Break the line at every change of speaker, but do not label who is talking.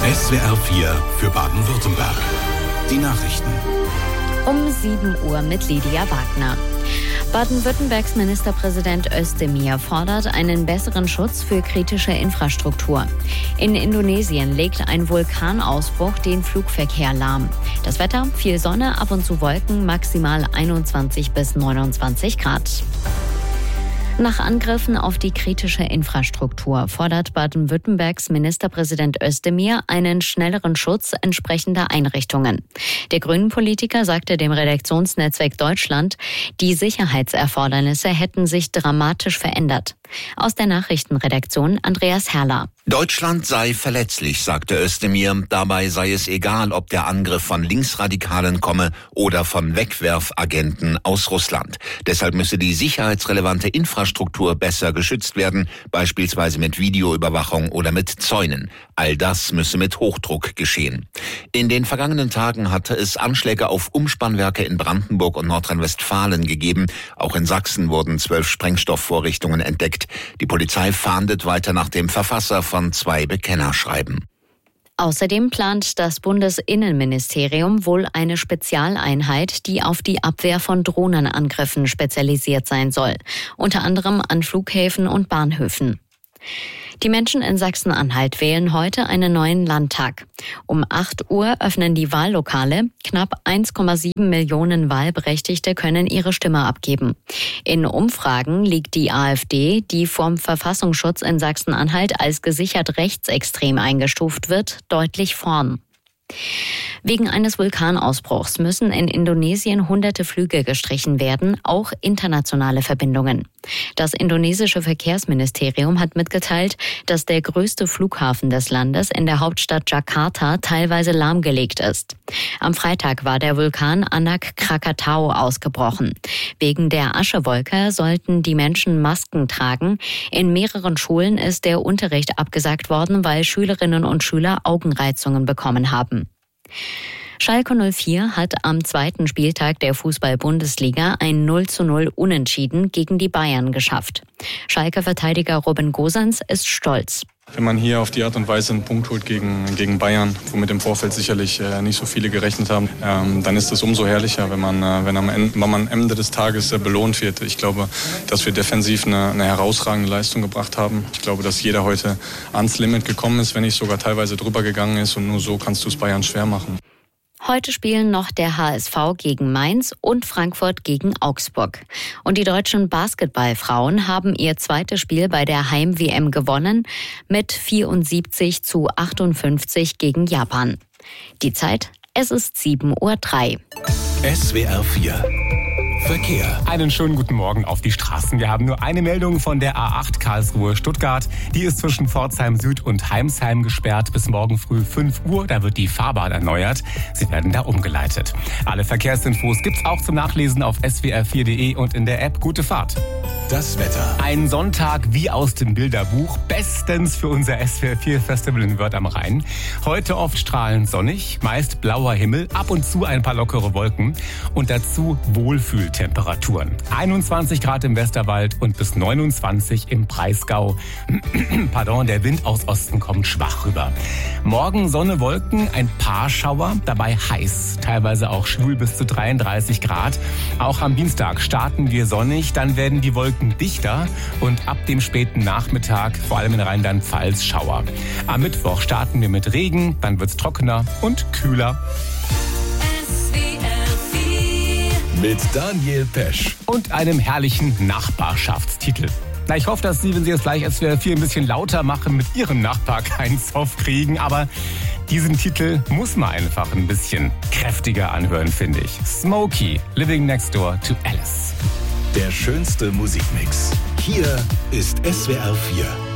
SWR 4 für Baden-Württemberg. Die Nachrichten.
Um 7 Uhr mit Lydia Wagner. Baden-Württembergs Ministerpräsident Özdemir fordert einen besseren Schutz für kritische Infrastruktur. In Indonesien legt ein Vulkanausbruch den Flugverkehr lahm. Das Wetter: viel Sonne, ab und zu Wolken, maximal 21 bis 29 Grad. Nach Angriffen auf die kritische Infrastruktur fordert Baden-Württembergs Ministerpräsident Özdemir einen schnelleren Schutz entsprechender Einrichtungen. Der Grünen-Politiker sagte dem Redaktionsnetzwerk Deutschland, die Sicherheitserfordernisse hätten sich dramatisch verändert. Aus der Nachrichtenredaktion Andreas Herrler.
Deutschland sei verletzlich, sagte Özdemir. Dabei sei es egal, ob der Angriff von Linksradikalen komme oder von Wegwerfagenten aus Russland. Deshalb müsse die sicherheitsrelevante Infrastruktur besser geschützt werden, beispielsweise mit Videoüberwachung oder mit Zäunen. All das müsse mit Hochdruck geschehen. In den vergangenen Tagen hatte es Anschläge auf Umspannwerke in Brandenburg und Nordrhein-Westfalen gegeben. Auch in Sachsen wurden 12 Sprengstoffvorrichtungen entdeckt. Die Polizei fahndet weiter nach dem Verfasser von 2 Bekennerschreiben.
Außerdem plant das Bundesinnenministerium wohl eine Spezialeinheit, die auf die Abwehr von Drohnenangriffen spezialisiert sein soll, unter anderem an Flughäfen und Bahnhöfen. Die Menschen in Sachsen-Anhalt wählen heute einen neuen Landtag. Um 8 Uhr öffnen die Wahllokale. Knapp 1,7 Millionen Wahlberechtigte können ihre Stimme abgeben. In Umfragen liegt die AfD, die vom Verfassungsschutz in Sachsen-Anhalt als gesichert rechtsextrem eingestuft wird, deutlich vorn. Wegen eines Vulkanausbruchs müssen in Indonesien hunderte Flüge gestrichen werden, auch internationale Verbindungen. Das indonesische Verkehrsministerium hat mitgeteilt, dass der größte Flughafen des Landes in der Hauptstadt Jakarta teilweise lahmgelegt ist. Am Freitag war der Vulkan Anak Krakatau ausgebrochen. Wegen der Aschewolke sollten die Menschen Masken tragen. In mehreren Schulen ist der Unterricht abgesagt worden, weil Schülerinnen und Schüler Augenreizungen bekommen haben. Schalke 04 hat am 2. Spieltag der Fußball-Bundesliga ein 0:0 Unentschieden gegen die Bayern geschafft. Schalke-Verteidiger Robin Gosens ist stolz.
Wenn man hier auf die Art und Weise einen Punkt holt gegen Bayern, womit im Vorfeld sicherlich nicht so viele gerechnet haben, dann ist es umso herrlicher, wenn man am Ende des Tages belohnt wird. Ich glaube, dass wir defensiv eine herausragende Leistung gebracht haben. Ich glaube, dass jeder heute ans Limit gekommen ist, wenn nicht sogar teilweise drüber gegangen ist, und nur so kannst du es Bayern schwer machen.
Heute spielen noch der HSV gegen Mainz und Frankfurt gegen Augsburg. Und die deutschen Basketballfrauen haben ihr zweites Spiel bei der Heim-WM gewonnen mit 74:58 gegen Japan. Die Zeit: es ist 7:03 Uhr.
SWR 4 Verkehr.
Einen schönen guten Morgen auf die Straßen. Wir haben nur eine Meldung von der A8 Karlsruhe-Stuttgart. Die ist zwischen Pforzheim Süd und Heimsheim gesperrt bis morgen früh 5 Uhr. Da wird die Fahrbahn erneuert. Sie werden da umgeleitet. Alle Verkehrsinfos gibt's auch zum Nachlesen auf swr4.de und in der App. Gute Fahrt.
Das Wetter.
Ein Sonntag wie aus dem Bilderbuch. Bestens für unser SWR4-Festival in Wörth am Rhein. Heute oft strahlend sonnig, meist blauer Himmel, ab und zu ein paar lockere Wolken und dazu Wohlfühltemperaturen. 21 Grad im Westerwald und bis 29 im Breisgau. Der Wind aus Osten kommt schwach rüber. Morgen Sonne, Wolken, ein paar Schauer, dabei heiß. Teilweise auch schwül bis zu 33 Grad. Auch am Dienstag starten wir sonnig, dann werden die Wolken dichter und ab dem späten Nachmittag, vor allem in Rheinland-Pfalz, Schauer. Am Mittwoch starten wir mit Regen, dann wird's trockener und kühler.
Mit Daniel Pesch.
Und einem herrlichen Nachbarschaftstitel. Na, ich hoffe, dass Sie, wenn Sie jetzt gleich SWR4 ein bisschen lauter machen, mit Ihrem Nachbar keinen Zoff kriegen. Aber diesen Titel muss man einfach ein bisschen kräftiger anhören, finde ich. Smokey, Living Next Door to Alice.
Der schönste Musikmix. Hier ist SWR 4.